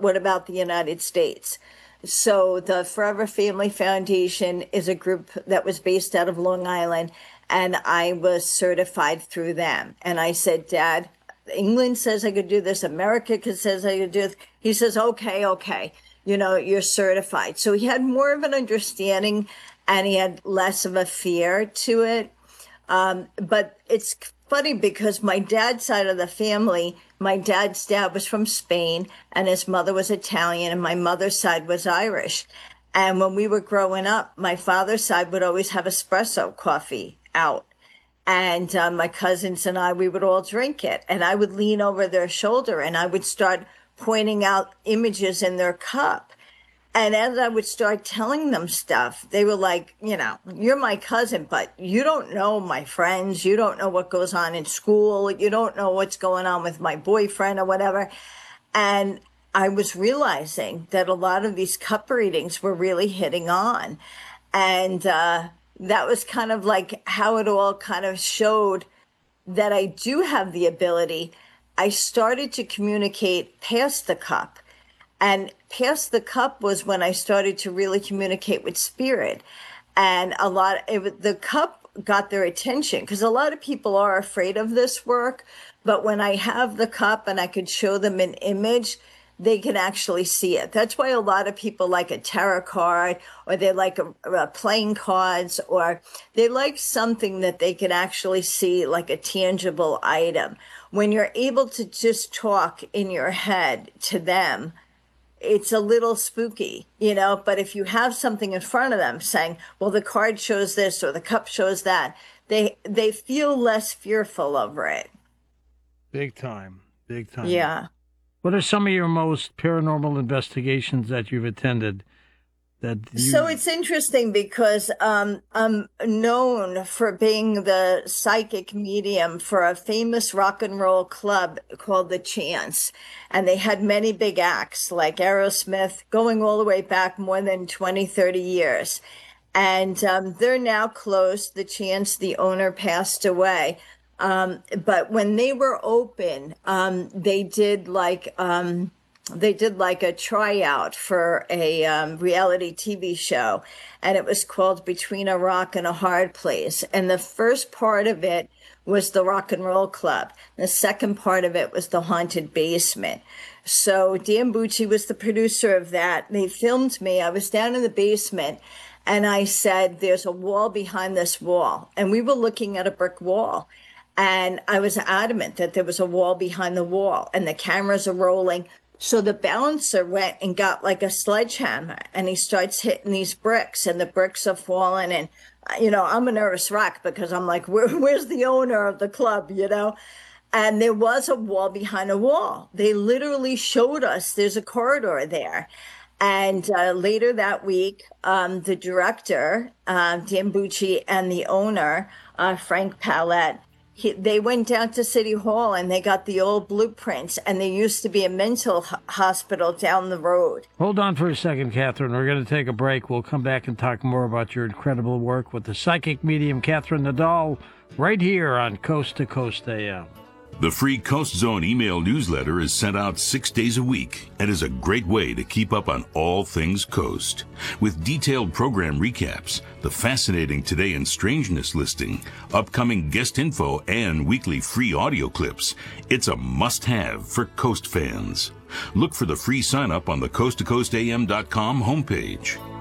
but what about the United States? So the Forever Family Foundation is a group that was based out of Long Island, and I was certified through them. And I said, Dad, England says I could do this. America says I could do this. He says, okay. You're certified. So he had more of an understanding and he had less of a fear to it. But it's funny because my dad's side of the family, my dad's dad was from Spain and his mother was Italian and my mother's side was Irish. And when we were growing up, my father's side would always have espresso coffee out. And my cousins and we would all drink it. And I would lean over their shoulder and I would start pointing out images in their cup. And as I would start telling them stuff, they were like, you're my cousin, but you don't know my friends. You don't know what goes on in school. You don't know what's going on with my boyfriend or whatever. And I was realizing that a lot of these cup readings were really hitting on. And that was kind of like how it all kind of showed that I do have the ability. I started to communicate past the cup. And past the cup was when I started to really communicate with spirit. And the cup got their attention because a lot of people are afraid of this work. But when I have the cup and I could show them an image, they can actually see it. That's why a lot of people like a tarot card or they like playing cards or they like something that they can actually see like a tangible item. When you're able to just talk in your head to them, it's a little spooky, but if you have something in front of them saying, well, the card shows this or the cup shows that, they feel less fearful over it. Big time. Yeah. What are some of your most paranormal investigations that you've attended? So it's interesting because I'm known for being the psychic medium for a famous rock and roll club called The Chance. And they had many big acts like Aerosmith going all the way back more than 20, 30 years. And they're now closed. The Chance, the owner, passed away. But when they were open, they did like a tryout for a reality TV show, and it was called Between a Rock and a Hard Place. And the first part of it was the Rock and Roll Club. The second part of it was the Haunted Basement. So Dan Bucci was the producer of that. They filmed me. I was down in the basement, and I said, there's a wall behind this wall. And we were looking at a brick wall. And I was adamant that there was a wall behind the wall, and the cameras are rolling. So the bouncer went and got like a sledgehammer and he starts hitting these bricks and the bricks are falling. And, I'm a nervous wreck because I'm like, where's the owner of the club, And there was a wall behind a wall. They literally showed us there's a corridor there. And later that week, the director, Dan Bucci, and the owner, Frank Palette, they went down to City Hall and they got the old blueprints, and there used to be a mental hospital down the road. Hold on for a second, Catherine. We're going to take a break. We'll come back and talk more about your incredible work with the psychic medium, Catherine Nadal, right here on Coast to Coast AM. The free Coast Zone email newsletter is sent out 6 days a week and is a great way to keep up on all things Coast. With detailed program recaps, the fascinating Today in Strangeness listing, upcoming guest info, and weekly free audio clips, it's a must-have for Coast fans. Look for the free sign-up on the coasttocoastam.com homepage.